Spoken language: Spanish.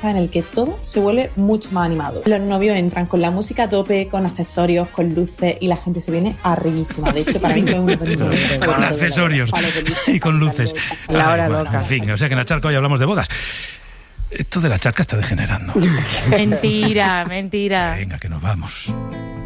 fiesta en el que todo se vuelve mucho más animado. Los novios entran con la música a tope, con accesorios, con luces y la gente se viene arribísima. De hecho, para mí fue un con accesorios y con luces. La hora loca. En fin, o sea que en la charca hoy hablamos de bodas. Esto de la charca está degenerando. Mentira. Venga, que nos vamos.